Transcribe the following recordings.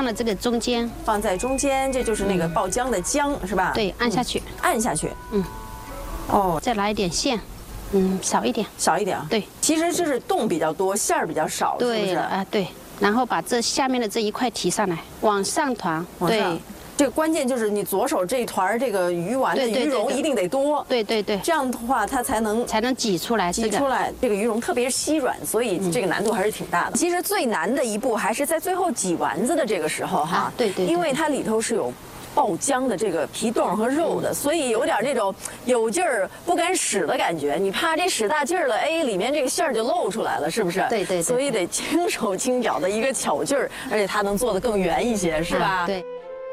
放了这个中间， 放在中间，这就是那个爆浆的浆，是吧？ 对，按下去， 按下去。哦， 再来一点馅，少一点， 少一点啊。 对， 其实就是冻比较多，馅儿比较少，是不是？ 对啊，对。然后把这下面的这一块提上来，往上团，对。 这个关键就是你左手这一团这个鱼丸的鱼蓉一定得多， 对对对， 这样的话它才能挤出来， 挤出来这个鱼蓉特别稀软，所以这个难度还是挺大的。其实最难的一步还是在最后挤丸子的这个时候哈， 对对， 因为它里头是有爆浆的这个皮冻和肉的，所以有点那种有劲儿不敢使的感觉。你怕这使大劲儿了，哎，里面这个馅儿就露出来了，是不是？ 对对。 所以得轻手轻脚的一个巧劲儿，而且它能做得更圆一些，是吧？ 对。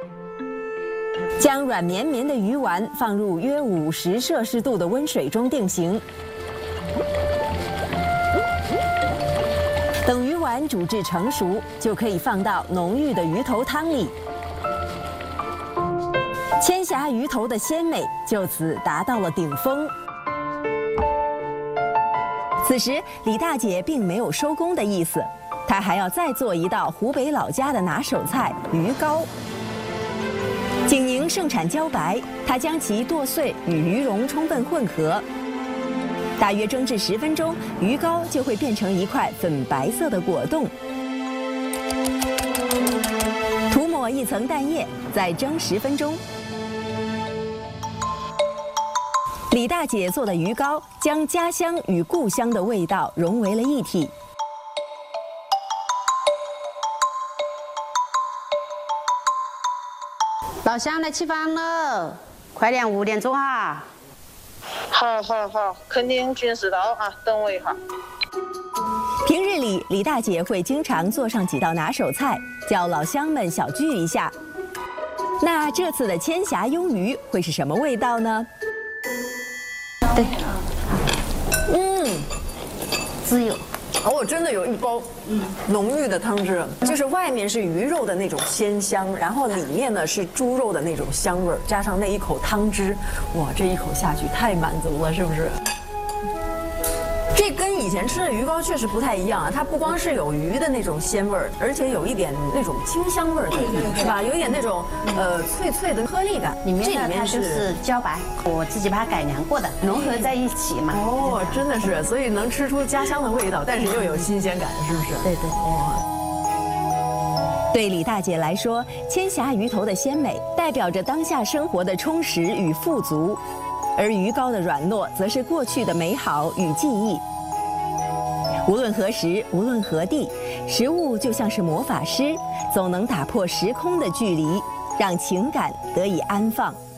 将软绵绵的鱼丸放入约50摄氏度的温水中定型，等鱼丸煮至成熟，就可以放到浓郁的鱼头汤里。千霞鱼头的鲜美就此达到了顶峰。此时，李大姐并没有收工的意思，她还要再做一道湖北老家的拿手菜——鱼糕。景宁盛产茭白，她将其剁碎，与鱼蓉充分混合。大约蒸至10分钟，鱼糕就会变成一块粉白色的果冻。涂抹一层蛋液，再蒸10分钟。李大姐做的鱼糕将家乡与故乡的味道融为了一体。 老乡来吃饭了，快点5点钟哈。 好，肯定准时到啊，等我一下。 平日里，李大姐会经常做上几道拿手菜，叫老乡们小聚一下。那这次的千霞鳙鱼会是什么味道呢？ 对，自由。 哦，真的有一包浓郁的汤汁，就是外面是鱼肉的那种鲜香，然后里面呢是猪肉的那种香味儿，加上那一口汤汁，哇，这一口下去太满足了，是不是？这跟以前吃的鱼糕确实不太一样啊，它不光是有鱼的那种鲜味儿，而且有一点那种清香味儿，是吧？有一点那种脆脆的颗粒感。 里面它就是茭白，我自己把它改良过的，融合在一起嘛。 哦，真的是，所以能吃出家乡的味道，但是又有新鲜感，是不是？ 对对。 哇。对李大姐来说，千霞鱼头的鲜美代表着当下生活的充实与富足，而鱼糕的软糯则是过去的美好与记忆。无论何时，无论何地，食物就像是魔法师，总能打破时空的距离，让情感得以安放。